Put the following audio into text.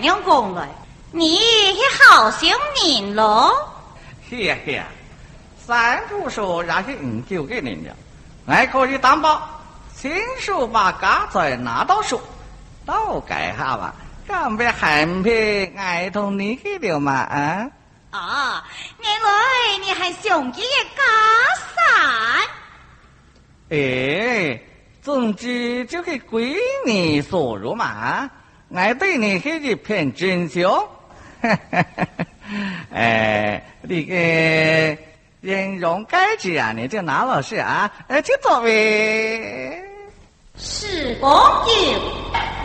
娘讲来，你也好心人咯。 是呀，三部书也是救给您了，俺可以担保，亲手把家财拿到手，都改下吧，敢别害怕爱同你去了嘛啊？ 啊，原来你还想起家产？ 哎，总之就给闺女所入嘛，俺对你是一片真心。哎，你个人容该知啊，你就拿老师啊，就作为是公主。